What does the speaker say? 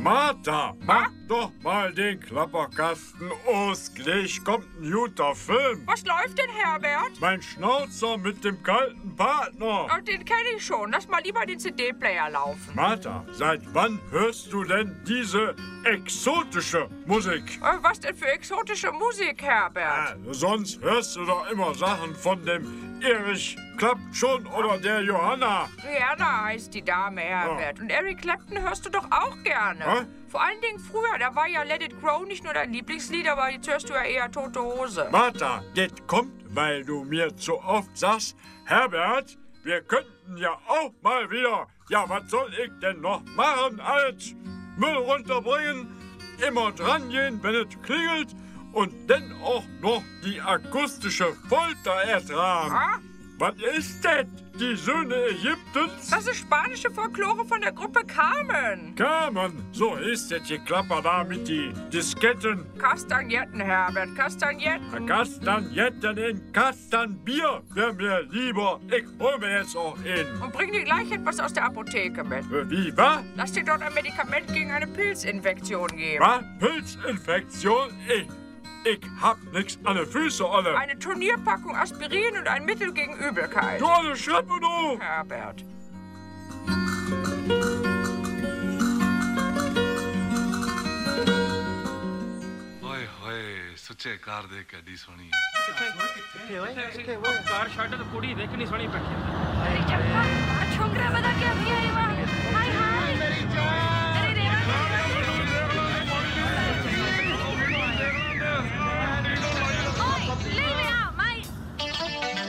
Martha, mach doch mal den Klapperkasten aus. Gleich kommt ein guter Film. Was läuft denn, Herbert? Mein Schnauzer mit dem kalten Partner. Oh, den kenne ich schon. Lass mal lieber den CD-Player laufen. Martha, seit wann hörst du denn diese exotische Musik? Was denn für exotische Musik, Herbert? Sonst hörst du doch immer Sachen von dem Erich Klappt schon oder der Johanna. Rihanna heißt die Dame, Herbert. Und Eric Clapton hörst du doch auch gerne. Vor allen Dingen früher, da war ja Let It Grow nicht nur dein Lieblingslied, aber jetzt hörst du ja eher Tote Hose. Martha, das kommt, weil du mir zu oft sagst, Herbert, wir könnten ja auch mal wieder, ja, was soll ich denn noch machen als Müll runterbringen, immer dran gehen, wenn es klingelt und dann auch noch die akustische Folter ertragen. Was ist das? Die Söhne Ägyptens? Das ist spanische Folklore von der Gruppe Carmen. Carmen, so ist das Geklapper da mit die Disketten. Kastagnetten, Herbert, Kastagnetten. Kastagnetten in Kastanbier wär mir lieber. Ich hol mir jetzt auch in. Und bring dir gleich etwas aus der Apotheke mit. Wie, was? Lass dir dort ein Medikament gegen eine Pilzinfektion geben. Was? Pilzinfektion? Ich hab nix an den Füßen, alle. Eine Turnierpackung Aspirin und ein Mittel gegen Übelkeit. Du alle Schrappe, du! Herbert. Oi, oi, suche car देख के दी Soni car shirt तो कुड़ी देख नहीं सोनी बैठी छोकरा बता के अभी आई